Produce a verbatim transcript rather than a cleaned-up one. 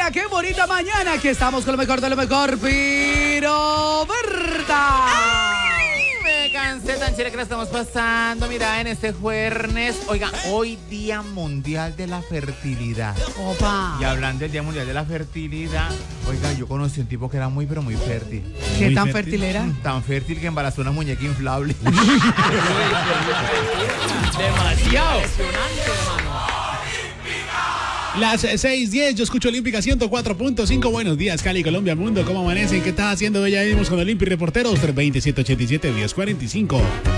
día, qué bonita mañana. Aquí estamos con lo mejor de lo mejor, pero verdad. Me cansé tan chévere que la estamos pasando. Mira, en este jueves, oiga, hoy Día Mundial de la Fertilidad. Opa. Y hablando del Día Mundial de la Fertilidad, oiga, yo conocí un tipo que era muy, pero muy fértil. ¿Qué muy tan fértil era? Tan fértil que embarazó una muñeca inflable. Demasiado. Impresionante, hermano. Las seis diez, yo escucho Olímpica ciento cuatro punto cinco. Buenos días, Cali, Colombia, mundo. ¿Cómo amanecen? ¿Qué estás haciendo? Ya vimos con Olímpica Reporteros tres dos cero, siete ocho siete, uno cero cuatro cinco.